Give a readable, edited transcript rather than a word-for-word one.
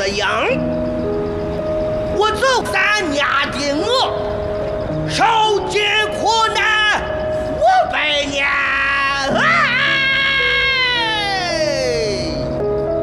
样，我就3年的我受尽苦难。